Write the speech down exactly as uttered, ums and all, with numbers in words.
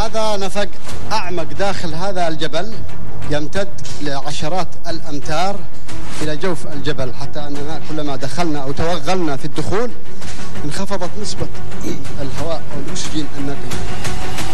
هذا نفق أعمق داخل هذا الجبل يمتد لعشرات الأمتار إلى جوف الجبل، حتى أننا كلما دخلنا أو توغلنا في الدخول انخفضت نسبة الهواء أو الأكسجين النقي.